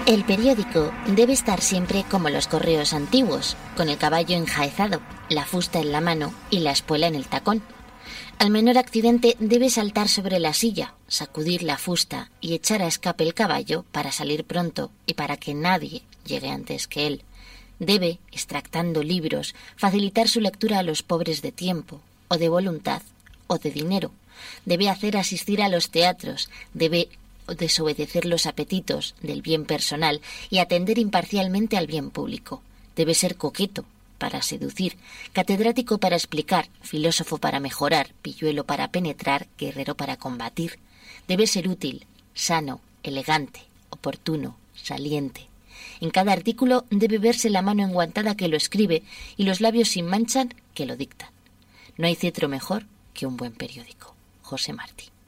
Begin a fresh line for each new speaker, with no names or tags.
El periódico debe estar siempre como los correos antiguos, con el caballo enjaezado, la fusta en la mano y la espuela en el tacón. Al menor accidente debe saltar sobre la silla, sacudir la fusta y echar a escape el caballo para salir pronto y para que nadie llegue antes que él. Debe, extractando libros, facilitar su lectura a los pobres de tiempo, o de voluntad, o de dinero. Debe hacer asistir a los teatros, debe desobedecer los apetitos del bien personal y atender imparcialmente al bien público. Debe ser coqueto para seducir, catedrático para explicar, filósofo para mejorar, pilluelo para penetrar, guerrero para combatir. Debe ser útil, sano, elegante, oportuno, saliente. En cada artículo debe verse la mano enguantada que lo escribe y los labios sin mancha que lo dictan. No hay cetro mejor que un buen periódico. José Martí.